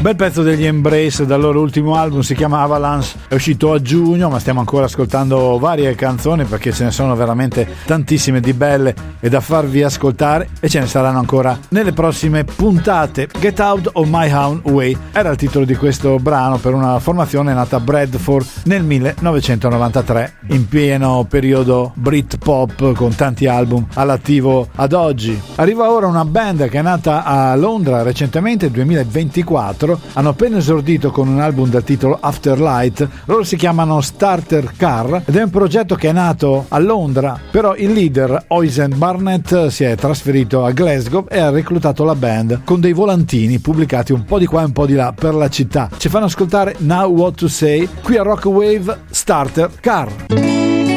Bel pezzo degli Embrace dal loro ultimo album, si chiama Avalanche, è uscito a giugno, ma stiamo ancora ascoltando varie canzoni perché ce ne sono veramente tantissime di belle e da farvi ascoltare, e ce ne saranno ancora nelle prossime puntate. Get Out of My Own Way era il titolo di questo brano per una formazione nata a Bradford nel 1993, in pieno periodo Britpop con tanti album all'attivo ad oggi. Arriva ora una band che è nata a Londra recentemente, 2024, hanno appena esordito con un album dal titolo Afterlight. Loro si chiamano Starter Car ed è un progetto che è nato a Londra, però il leader Oisin Barnett si è trasferito a Glasgow e ha reclutato la band con dei volantini pubblicati un po' di qua e un po' di là per la città. Ci fanno ascoltare Now What to Say qui a Rock Wave, Starter Car.